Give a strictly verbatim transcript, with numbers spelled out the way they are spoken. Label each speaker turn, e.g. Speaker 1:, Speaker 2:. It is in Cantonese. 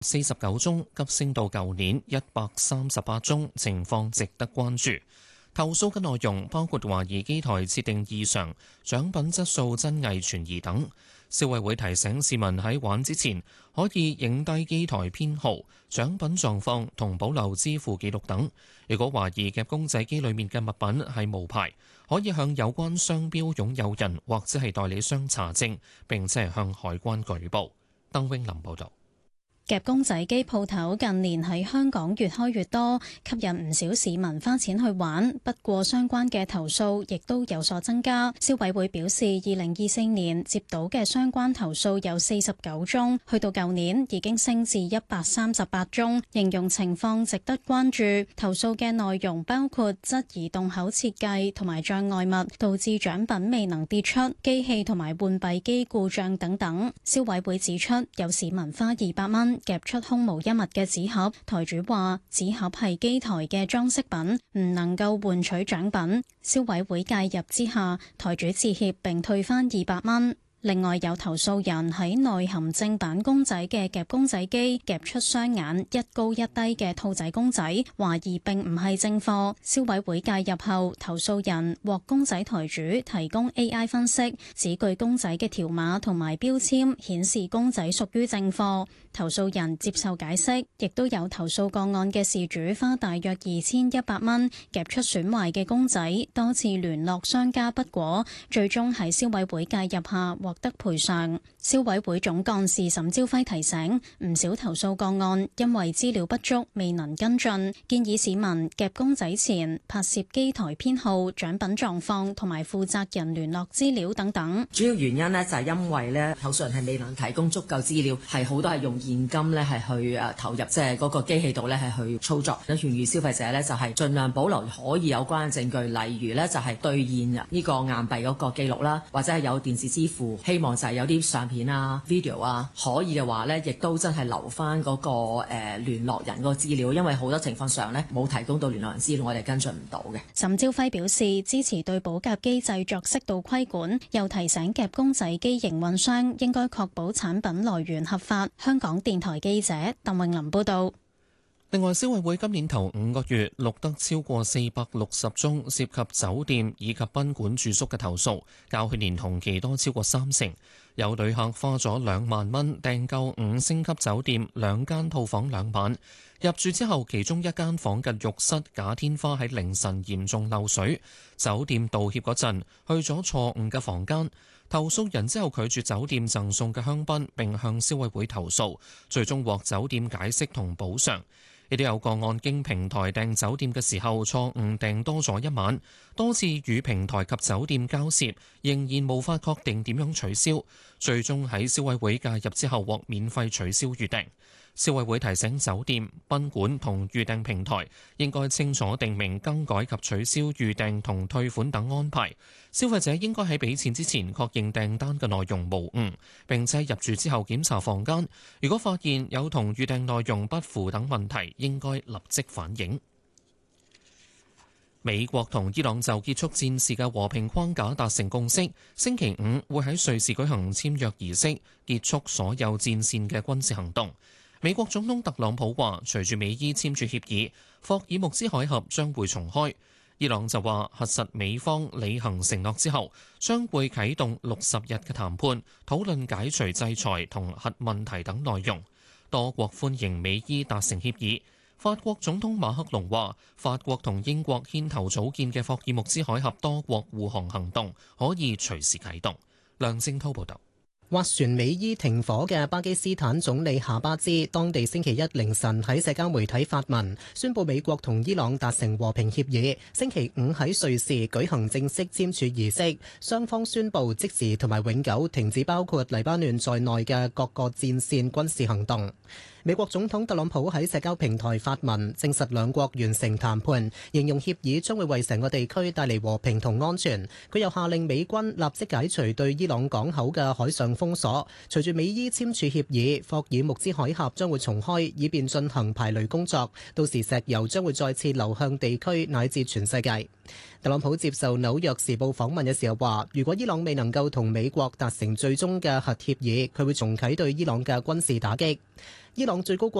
Speaker 1: 四十九宗，急升到舊年一百三十八宗，情況值得關注。投訴嘅內容包括懷疑機台設定異常、獎品質素真偽存疑等。消委會提醒市民喺玩之前可以影低機台編號、獎品狀況同保留支付記錄等。如果懷疑夾公仔機裡面嘅物品係無牌，可以向有關商標擁有人或者係代理商查證，並且係向海關舉報。鄧永林報導。
Speaker 2: 夾公仔機鋪頭近年喺香港越開越多，吸引唔少市民花錢去玩。不過相關嘅投訴亦都有所增加。消委會表示，二零二四年接到嘅相關投訴有四十九宗，去到舊年已經升至一百三十八宗，形容情況值得關注。投訴嘅內容包括質疑洞口設計同埋障礙物，導致獎品未能跌出，機器同埋換幣機故障等等。消委會指出，有市民花二百蚊夾出空無一物嘅紙盒，台主話紙盒係機台嘅裝飾品，唔能夠換取獎品。消委會介入之下，台主致歉並退返二百蚊。另外有投訴人喺內含正版公仔嘅夾公仔機夾出雙眼一高一低嘅兔仔公仔，懷疑並唔係正貨。消委會介入後，投訴人獲公仔台主提供 A I 分析，指具公仔嘅條碼同埋標籤顯示公仔屬於正貨。投訴人接受解釋，亦都有投訴個案嘅事主花大約二千一百蚊夾出損壞嘅公仔，多次聯絡商家不果，最終喺消委會介入下獲得賠償。消委會總幹事沈朝輝提醒，唔少投訴個案因為資料不足未能跟進，建議市民夾公仔前拍攝機台編號、獎品狀況同埋負責人聯絡資料等等。
Speaker 3: 主要原因呢，就係因為咧投訴人係未能提供足夠資料，係好多係用現金咧係去誒投入即係嗰個機器度咧係去操作。咁勸喻消費者咧就係盡量保留可以有關嘅證據，例如咧就係兌現呢個硬幣嗰個記錄啦，或者係有電子支付，希望就係有啲相片啊、video 啊，可以嘅話咧，亦都真係留翻嗰個誒聯絡人嗰個資料，因為好多情況上咧冇提供到聯絡人資料，我哋跟進唔到嘅。
Speaker 2: 沈朝輝表示支持對保夾機製作適度規管，又提醒夾公仔機營運商應該確保產品來源合法。香港電台記者鄧永林報道。
Speaker 1: 另外，消委會今年頭五個月錄得超過四百六十宗涉及酒店以及賓館住宿嘅投訴，較去年同期多超過三成。有旅客花咗兩萬蚊訂購五星級酒店兩間套房兩晚，入住之後，其中一間房嘅浴室假天花喺凌晨嚴重漏水，酒店道歉嗰陣去咗錯誤嘅房間。投訴人之後拒絕酒店贈送嘅香檳，並向消委會投訴，最終獲酒店解釋同補償。亦都有個案經平台訂酒店嘅時候錯誤訂多咗一晚，多次與平台及酒店交涉，仍然無法確定點樣取消，最終喺消委會介入之後獲免費取消預訂。消委會提醒酒店、賓館同預訂平台應該清楚訂明更改及取消預訂同退款等安排。消費者應該喺俾錢之前確認訂單嘅內容無誤，並且入住之後檢查房間，如果發現有同預訂內容不符等問題，應該立即反映。美國同伊朗就結束戰事嘅和平框架達成共識，星期五會喺瑞士舉行簽約儀式，結束所有戰線嘅軍事行動。美國總統特朗普話，隨住美伊簽署協議，霍爾木茲海峽將會重開。伊朗就話，核實美方履行承諾之後，將會啟動六十日嘅談判，討論解除制裁同核問題等內容。多國歡迎美伊達成協議。法國總統馬克龍話，法國同英國牽頭組建嘅霍爾木茲海峽多國護航行動可以隨時啟動。梁正滔報導。
Speaker 4: 斡旋美伊停火嘅巴基斯坦總理夏巴茲，當地星期一凌晨喺社交媒體發文，宣布美國同伊朗達成和平協議，星期五喺瑞士舉行正式簽署儀式，雙方宣布即時同埋永久停止包括黎巴嫩在內嘅各個戰線軍事行動。美國總統特朗普喺社交平台發文，證實兩國完成談判，形容協議將會為成個地區帶嚟和平同安全。佢又下令美軍立即解除對伊朗港口嘅海上封鎖。隨住美伊簽署協議，霍爾木茲海峽將會重開，以便進行排雷工作。到時石油將會再次流向地區乃至全世界。特朗普接受紐約時報訪問嘅時候話，如果伊朗未能夠同美國達成最終嘅核協議，佢會重啟對伊朗嘅軍事打擊。伊朗最高